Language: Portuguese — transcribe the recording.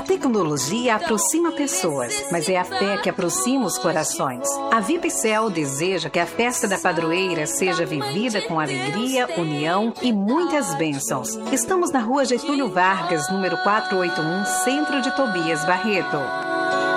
tecnologia aproxima pessoas, mas é a fé que aproxima os corações. A Vipcel deseja que a festa da padroeira seja vivida com alegria, união e muitas bênçãos. Estamos na Rua Getúlio Vargas, número 481, Centro de Tobias Barreto.